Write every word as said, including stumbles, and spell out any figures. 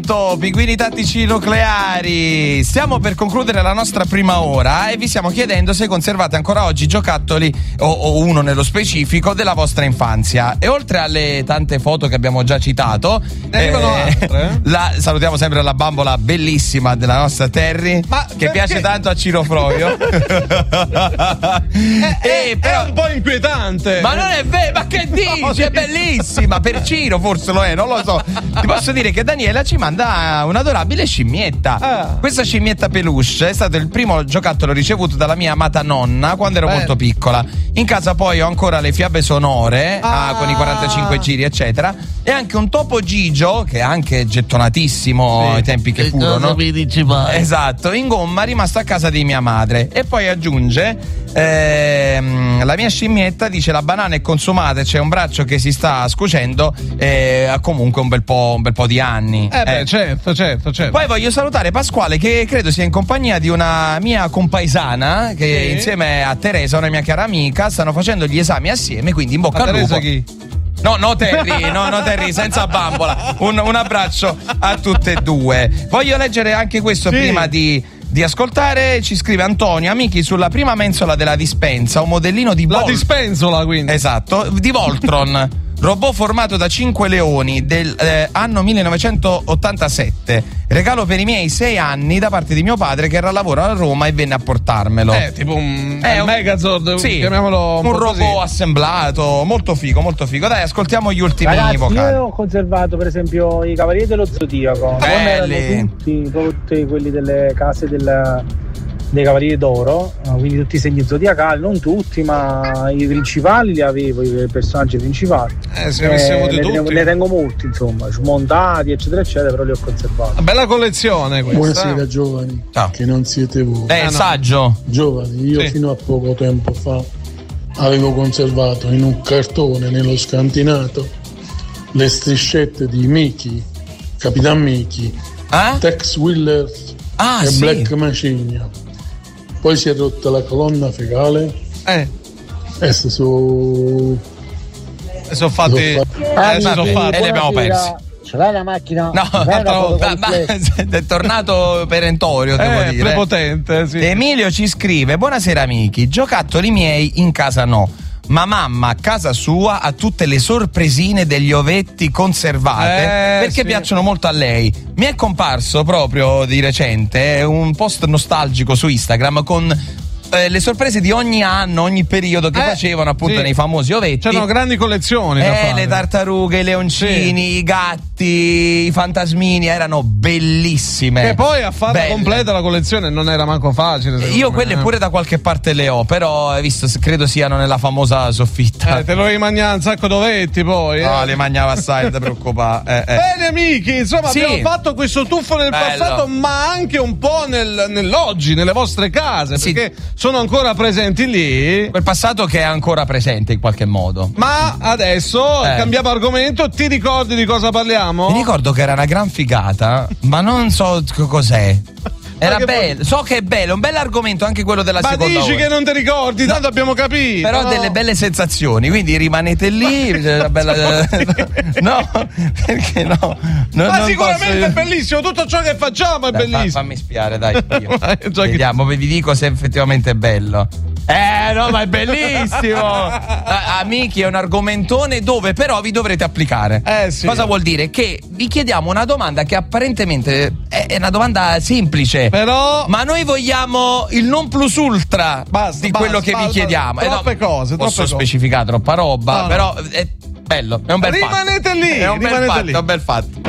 Pronto, pinguini tattici nucleari. Stiamo per concludere la nostra prima ora e vi stiamo chiedendo se conservate ancora oggi giocattoli o, o uno nello specifico della vostra infanzia. E oltre alle tante foto che abbiamo già citato, eh, altre, eh? la, salutiamo sempre la bambola bellissima della nostra Terry, ma che perché? piace tanto a Ciro Frovio. è, è, però, è un po' inquietante. Ma non è vero, ma che dici? No, è bellissima. Per Ciro forse lo è, non lo so. Ti posso dire che Daniela ci manda un'adorabile scimmietta. Ah. Questa scimmietta peluche è stato il primo giocattolo ricevuto dalla mia amata nonna quando ero Beh. molto piccola. In casa poi ho ancora le fiabe sonore ah. Ah, con i quarantacinque giri eccetera, e anche un Topo Gigio che è anche gettonatissimo sì. ai tempi che furono. Esatto, in gomma, rimasto a casa di mia madre. E poi aggiunge ehm, la mia scimmietta dice la banana è consumata e c'è un braccio che si sta scucendo e ha comunque un bel po', un bel po' di anni. Eh beh, eh. certo, certo, certo. Poi voglio salutare Pasquale che credo sia in compagnia di una mia compaesana che sì. insieme a Teresa, una mia cara amica, stanno facendo gli esami assieme, quindi in bocca a al lupo. Teresa chi? No, no Terry, no, no Terry, senza bambola. Un, un abbraccio a tutte e due. Voglio leggere anche questo sì. prima di Di ascoltare. Ci scrive Antonio: amici, sulla prima mensola della dispensa un modellino di La Vol- dispensola quindi Esatto, di Voltron robot formato da cinque leoni del eh, anno millenovecentottantasette, regalo per i miei sei anni da parte di mio padre che era a lavoro a Roma e venne a portarmelo. È tipo un, è un Megazord, sì, chiamiamolo un, un robot così. assemblato, molto figo, molto figo. Dai, ascoltiamo gli ultimi Ragazzi, vocali. io ho conservato per esempio i Cavalieri dello Zodiaco. Belli. Erano tutti, tutti quelli delle case del, dei Cavalieri d'Oro, quindi tutti i segni zodiacali, non tutti, ma i principali li avevo, i personaggi principali. Eh, se avessi avuto ne, tutti. Tengo, ne tengo molti, insomma, smontati, eccetera, eccetera, però li ho conservati. Una bella collezione questa. Buonasera giovani, Ciao. Che non siete voi. Eh, ah, no. saggio. Giovani, io sì. fino a poco tempo fa avevo conservato in un cartone nello scantinato le striscette di Mickey, Capitan Mickey, eh? Tex Willers ah, e sì. Black Macigno. Poi si è rotta la colonna fecale eh. e si sono e sono fatti, sono fatti. Eh, sono fatti. E li abbiamo persi. Ce l'hai la macchina? No, ma, ma, è tornato perentorio, devo eh, dire. Prepotente, sì. Emilio ci scrive: buonasera amici, giocattoli miei in casa no, ma mamma a casa sua ha tutte le sorpresine degli ovetti conservate eh, perché sì. piacciono molto a lei. Mi è comparso proprio di recente un post nostalgico su Instagram con eh, le sorprese di ogni anno, ogni periodo che eh, facevano appunto sì. nei famosi ovetti. C'erano grandi collezioni da eh, fare. le tartarughe, i leoncini, sì. i gatti, i fantasmini, erano bellissime. E poi a farla Belle. completa la collezione non era manco facile. Io me. quelle pure da qualche parte le ho, però hai visto, credo siano nella famosa soffitta. Eh, te lo devi mangiare un sacco d'ovetti poi. No, eh. le mangiava assai, non ti preoccupare. Eh, eh. Bene amici, insomma Sì. abbiamo fatto questo tuffo nel Bello. passato, ma anche un po' nel, nell'oggi, nelle vostre case, Sì. perché sono ancora presenti lì. Quel passato che è ancora presente in qualche modo. Ma adesso Eh. cambiamo argomento. Ti ricordi di cosa parliamo? Mi ricordo che era una gran figata, ma non so c- cos'è. Era bello, so che è bello, un bell'argomento anche quello della Ma seconda dici ora. che non ti ricordi, No. tanto abbiamo capito. Però no? delle belle sensazioni, quindi rimanete lì. Una bella... No, perché no? Non, Ma non sicuramente posso... è bellissimo, tutto ciò che facciamo è Dai, bellissimo. fa- fammi spiare, dai. Io. Già che- Vediamo, vi dico se effettivamente è bello. Eh no, ma è bellissimo. A- Amici, è un argomentone dove però vi dovrete applicare. Eh, sì. Cosa vuol dire? Che vi chiediamo una domanda che apparentemente è è una domanda semplice, Però ma noi vogliamo il non plus ultra Basta, di basta, quello che basta, vi chiediamo. troppe cose, Posso troppe cose. specificare troppa roba, No, no. però è bello, è un bel Rimanete fatto. lì, È un bel rimanete fatto, lì. è un bel fatto.